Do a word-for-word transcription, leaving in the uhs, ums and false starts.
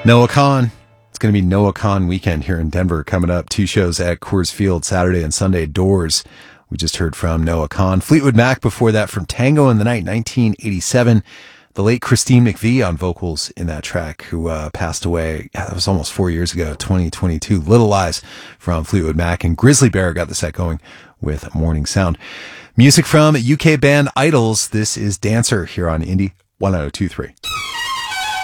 Noah Kahan. It's going to be Noah Kahan weekend here in Denver coming up. Two shows at Coors Field Saturday and Sunday. Doors. We just heard from Noah Kahan. Fleetwood Mac before that from Tango in the Night, nineteen eighty-seven. The late Christine McVie on vocals in that track, who uh, passed away. Yeah, that was almost four years ago, twenty twenty-two. Little Lies from Fleetwood Mac. And Grizzly Bear got the set going with Morning Sound. Music from U K band Idols. This is Dancer here on Indie one oh two three.